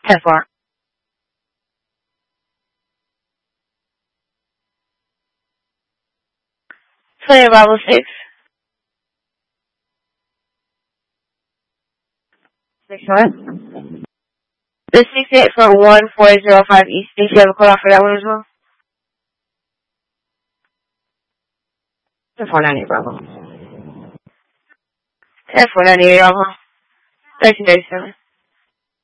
10 4. 20 Bravo 6. 6 what? The 68 from 1405 East. Did you have a cutoff for that one as well? The 498 Bravo. 10 498 Bravo. 1337.